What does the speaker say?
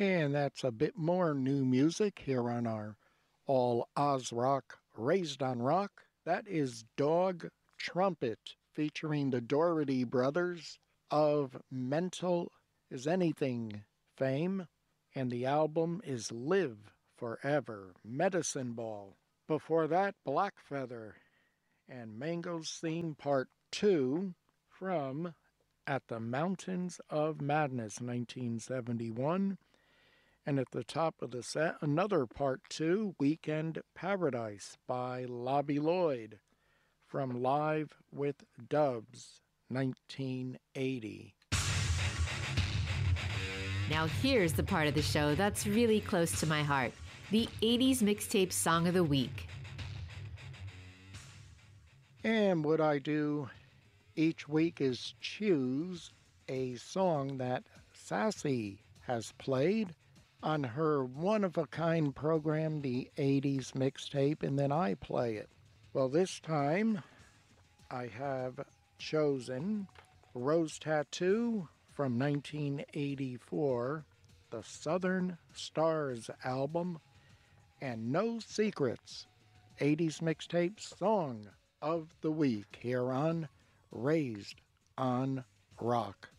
And that's a bit more new music here on our All Oz Rock Raised on Rock. That is Dog Trumpet featuring the Doherty brothers of Mental is Anything fame. And the album is Live Forever, Medicine Ball. Before that, Blackfeather and Mango's Theme Part 2 from At the Mountains of Madness, 1971. And at the top of the set, another Part 2, Weekend Paradise by Lobby Lloyd from Live with Dubs, 1980. Now here's the part of the show that's really close to my heart, the 80s Mixtape Song of the Week. And what I do each week is choose a song that Sassy has played on her one-of-a-kind program, the 80s Mixtape, and then I play it. Well, this time I have chosen Rose Tattoo from 1984, the Southern Stars album, and No Secrets, 80s Mixtape Song of the Week here on Raised on Rock.